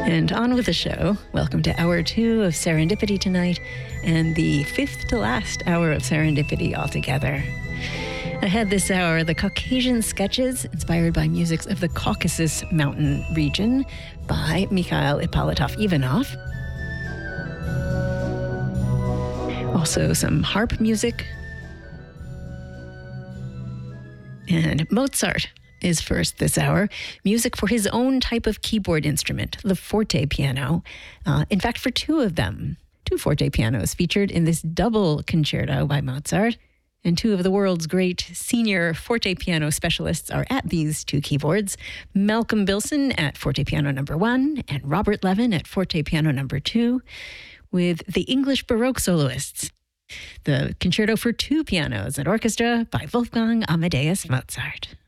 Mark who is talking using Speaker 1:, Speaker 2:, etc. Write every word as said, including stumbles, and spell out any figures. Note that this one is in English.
Speaker 1: And on with the show. Welcome to hour two of Serendipity tonight, and the fifth to last hour of Serendipity altogether. Ahead this hour, the Caucasian Sketches, inspired by musics of the Caucasus Mountain region by Mikhail Ippolitov-Ivanov. Also some harp music. And Mozart is first this hour. Music for his own type of keyboard instrument, the forte piano. Uh, in fact, for two of them. Two forte pianos featured in this double concerto by Mozart. And two of the world's great senior forte piano specialists are at these two keyboards. Malcolm Bilson at forte piano number one and Robert Levin at forte piano number two, with the English Baroque soloists. The Concerto for Two Pianos and Orchestra by Wolfgang Amadeus Mozart.